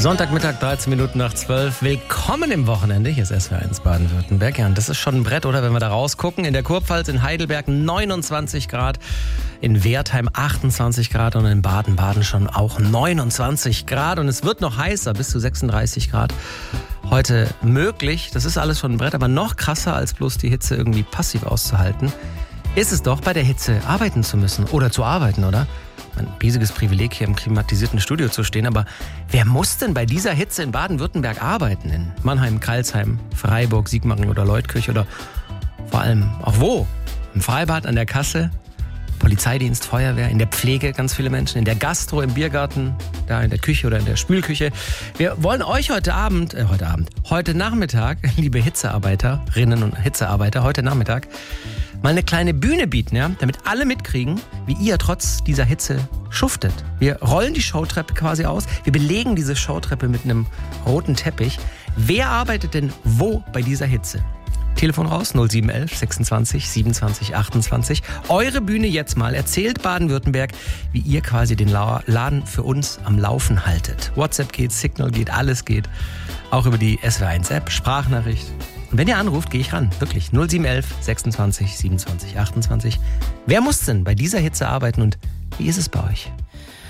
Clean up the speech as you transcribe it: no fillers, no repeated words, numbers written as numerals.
Sonntagmittag, 13 Minuten nach 12. Willkommen im Wochenende. Hier ist SWR1 Baden-Württemberg. Ja, und das ist schon ein Brett, oder? Wenn wir da rausgucken. In der Kurpfalz, in Heidelberg 29 Grad. In Wertheim 28 Grad und in Baden-Baden schon auch 29 Grad. Und es wird noch heißer, bis zu 36 Grad. Heute möglich. Das ist alles schon ein Brett, aber noch krasser als bloß die Hitze irgendwie passiv auszuhalten, ist es doch, bei der Hitze arbeiten zu müssen oder zu arbeiten, oder? Ein riesiges Privileg, hier im klimatisierten Studio zu stehen. Aber wer muss denn bei dieser Hitze in Baden-Württemberg arbeiten? In Mannheim, Karlsheim, Freiburg, Sigmaringen oder Leutkirch? Oder vor allem auch wo? Im Freibad, an der Kasse, Polizeidienst, Feuerwehr, in der Pflege ganz viele Menschen, in der Gastro, im Biergarten, da in der Küche oder in der Spülküche. Wir wollen euch heute Nachmittag, liebe Hitzearbeiterinnen und Hitzearbeiter, heute Nachmittag mal eine kleine Bühne bieten, ja, damit alle mitkriegen, wie ihr trotz dieser Hitze schuftet. Wir rollen die Showtreppe quasi aus. Wir belegen diese Showtreppe mit einem roten Teppich. Wer arbeitet denn wo bei dieser Hitze? Telefon raus, 0711 26 27 28. Eure Bühne jetzt mal. Erzählt Baden-Württemberg, wie ihr quasi den Laden für uns am Laufen haltet. WhatsApp geht, Signal geht, alles geht. Auch über die SWR1-App, Sprachnachricht. Und wenn ihr anruft, gehe ich ran. Wirklich. 0711 26 27 28. Wer muss denn bei dieser Hitze arbeiten und wie ist es bei euch?